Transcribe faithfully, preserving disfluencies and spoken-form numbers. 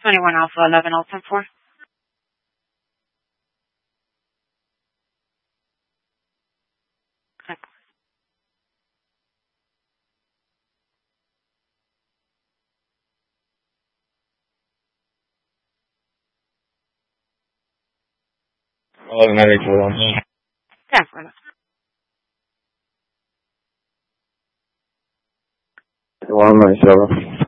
twenty-one Alpha eleven Alton four. eleven nine eight four one. ten four. one nine seven.